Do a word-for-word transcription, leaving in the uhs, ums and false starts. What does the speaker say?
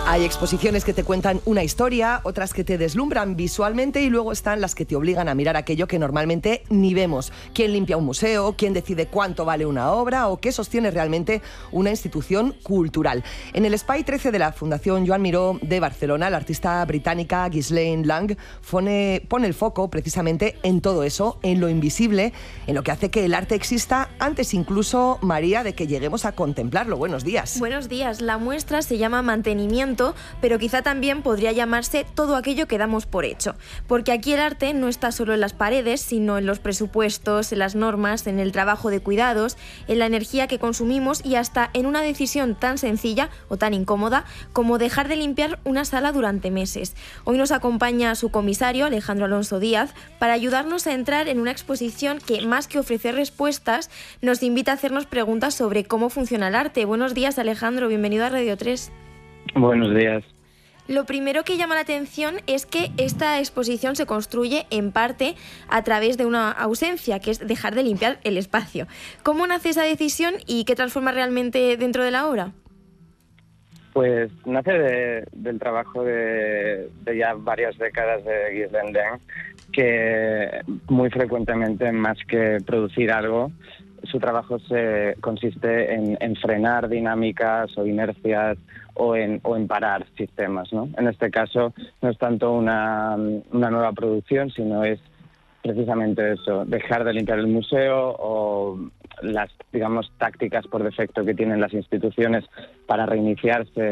Hay exposiciones que te cuentan una historia, otras que te deslumbran visualmente y luego están las que te obligan a mirar aquello que normalmente ni vemos. ¿Quién limpia un museo? ¿Quién decide cuánto vale una obra? ¿O qué sostiene realmente una institución cultural? En el Espai trece de la Fundación Joan Miró de Barcelona, la artista británica Ghislaine Lang pone, pone el foco precisamente en todo eso, en lo invisible, en lo que hace que el arte exista antes incluso, María, de que lleguemos a contemplarlo. Buenos días. Buenos días. La muestra se llama Mantenimiento, pero quizá también podría llamarse todo aquello que damos por hecho, porque aquí el arte no está solo en las paredes, sino en los presupuestos, en las normas, en el trabajo de cuidados, en la energía que consumimos y hasta en una decisión tan sencilla o tan incómoda como dejar de limpiar una sala durante meses. Hoy nos acompaña su comisario, Alejandro Alonso Díaz, para ayudarnos a entrar en una exposición que, más que ofrecer respuestas, nos invita a hacernos preguntas sobre cómo funciona el arte. Buenos días, Alejandro, bienvenido a Radio tres. Buenos días. Lo primero que llama la atención es que esta exposición se construye en parte a través de una ausencia, que es dejar de limpiar el espacio. ¿Cómo nace esa decisión y qué transforma realmente dentro de la obra? Pues nace de, del trabajo de, de ya varias décadas de Ghislaine Lang, que muy frecuentemente, más que producir algo, su trabajo se consiste en, en frenar dinámicas o inercias o en, o en parar sistemas, ¿no? En este caso no es tanto una, una nueva producción, sino es precisamente eso, dejar de limpiar el museo o las, digamos, tácticas por defecto que tienen las instituciones para reiniciarse